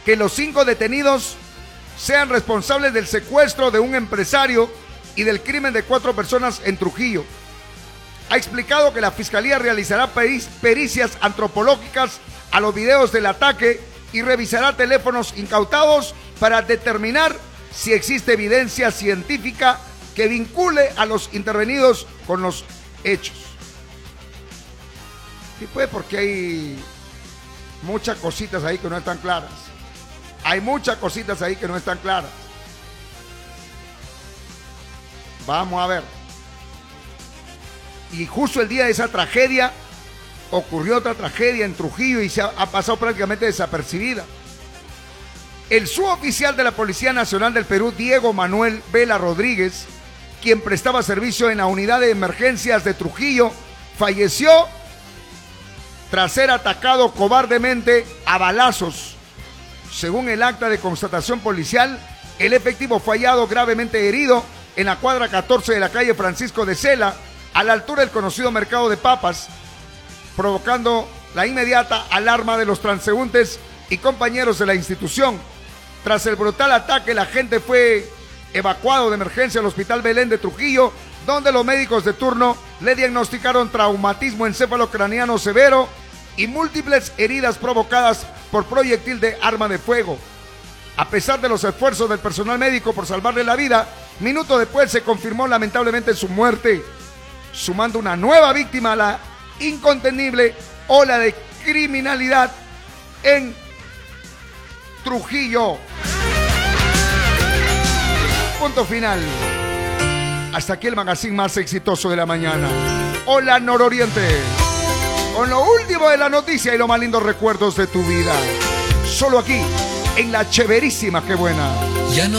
que los 5 detenidos sean responsables del secuestro de un empresario y del crimen de 4 personas en Trujillo. Ha explicado que la Fiscalía realizará pericias antropológicas a los videos del ataque y revisará teléfonos incautados para determinar si existe evidencia científica que vincule a los intervenidos con los hechos. Sí, pues, porque hay muchas cositas ahí que no están claras. Hay muchas cositas ahí que no están claras. Vamos a ver. Y justo el día de esa tragedia, ocurrió otra tragedia en Trujillo y se ha pasado prácticamente desapercibida. El suboficial de la Policía Nacional del Perú, Diego Manuel Vela Rodríguez, quien prestaba servicio en la unidad de emergencias de Trujillo, falleció tras ser atacado cobardemente a balazos. Según el acta de constatación policial, el efectivo fue hallado gravemente herido en la cuadra 14 de la calle Francisco de Sela, a la altura del conocido mercado de papas, provocando la inmediata alarma de los transeúntes y compañeros de la institución. Tras el brutal ataque, la gente fue evacuado de emergencia al Hospital Belén de Trujillo, donde los médicos de turno le diagnosticaron traumatismo encefalocraniano severo y múltiples heridas provocadas por proyectil de arma de fuego. A pesar de los esfuerzos del personal médico por salvarle la vida, minutos después se confirmó lamentablemente su muerte, sumando una nueva víctima a la incontenible ola de criminalidad en Trujillo. Punto final. Hasta aquí el magazine más exitoso de la mañana. Hola Nororiente, con lo último de la noticia y los más lindos recuerdos de tu vida. Solo aquí, en la chéverísima, qué buena. Ya no